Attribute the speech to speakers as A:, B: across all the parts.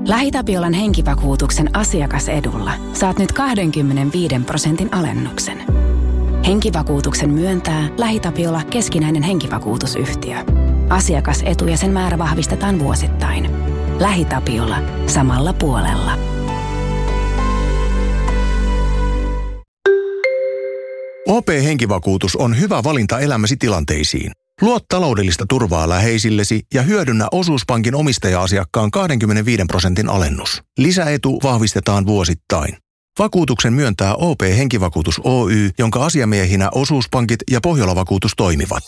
A: LähiTapiolan henkivakuutuksen asiakasedulla saat nyt 25% alennuksen. Henkivakuutuksen myöntää LähiTapiola keskinäinen henkivakuutusyhtiö. Asiakasetu ja sen määrä vahvistetaan vuosittain. LähiTapiola. Samalla puolella.
B: OP-henkivakuutus on hyvä valinta elämäsi tilanteisiin. Luo taloudellista turvaa läheisillesi ja hyödynnä osuuspankin omistaja-asiakkaan 25% alennus. Lisäetu vahvistetaan vuosittain. Vakuutuksen myöntää OP-henkivakuutus Oy, jonka asiamiehinä osuuspankit ja Pohjola-vakuutus toimivat.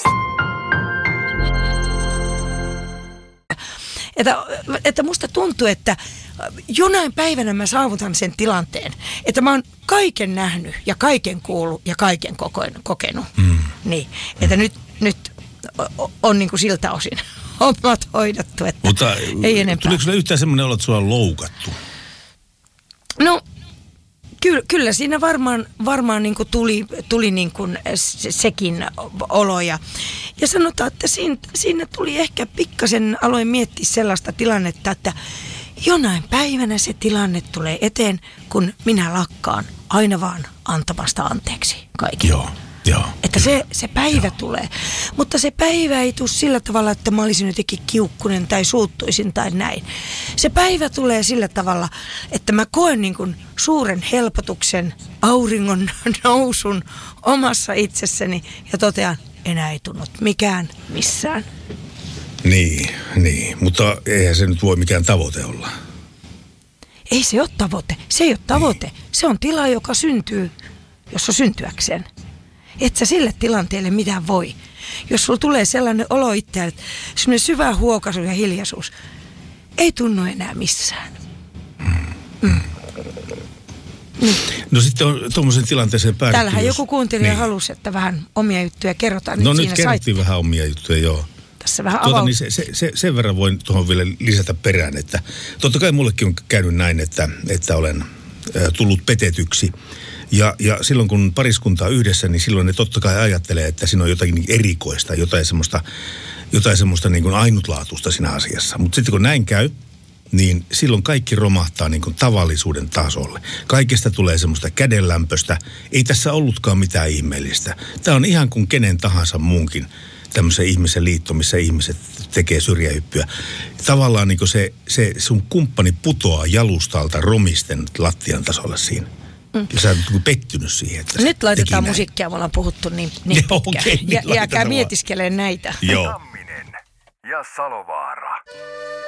C: Että musta tuntuu, että jonain päivänä mä saavutan sen tilanteen, että mä oon kaiken nähnyt ja kaiken kuullut ja kaiken kokenut. Niin, että nyt on niin kuin siltä osin hommat hoidettu, että
D: mutta
C: ei enempää.
D: Tuliko sulle yhtään semmoinen olo, että sua on loukattu?
C: No, kyllä siinä varmaan niin kuin tuli niin kuin sekin olo. Ja sanotaan, että siinä tuli ehkä pikkasen, aloin miettiä sellaista tilannetta, että jonain päivänä se tilanne tulee eteen, kun minä lakkaan aina vaan antamasta anteeksi kaikille.
D: Joo.
C: Että se päivä tulee. Mutta se päivä ei tule sillä tavalla, että mä olisin jotenkin kiukkunen tai suuttuisin tai näin. Se päivä tulee sillä tavalla, että mä koen niin kuin suuren helpotuksen, auringon nousun omassa itsessäni ja totean, enää ei tunnu mikään missään.
D: Niin. Mutta eihän se nyt voi mikään tavoite olla.
C: Ei se ole tavoite. Se ei ole tavoite. Niin. Se on tila, joka syntyy, jossa syntyäkseen. Et sä sille tilanteelle mitään voi. Jos sulla tulee sellainen olo itseään, että semmoinen syvä huokaisu ja hiljaisuus, ei tunnu enää missään.
D: No sitten on tuommoisen tilanteeseen päädytty.
C: Täällähän joku kuuntelija halusi, että vähän omia juttuja kerrotaan.
D: No nyt kerrottiin vähän omia juttuja, joo.
C: Tässä vähän
D: niin sen verran voin tuohon vielä lisätä perään, että totta kai mullekin on käynyt näin, että olen tullut petetyksi. Ja silloin kun pariskunta on yhdessä, niin silloin ne totta kai ajattelee, että siinä on jotakin erikoista, jotain semmoista niin kuin ainutlaatuista siinä asiassa. Mutta sitten kun näin käy, niin silloin kaikki romahtaa niin kuin tavallisuuden tasolle. Kaikesta tulee semmoista kädenlämpöstä. Ei tässä ollutkaan mitään ihmeellistä. Tämä on ihan kuin kenen tahansa muunkin tämmöisen ihmisen liitto, missä ihmiset tekee syrjähyppyä. Tavallaan niin kuin se sun kumppani putoaa jalustalta romisten lattian tasolle siinä. Ja sä oot pettynyt siihen, että
C: nyt laitetaan musiikkia, me ollaan puhuttu niin pitkään.
D: Okay,
C: jääkää mietiskeleen näitä.
D: Joo.
E: Tamminen ja Salovaara.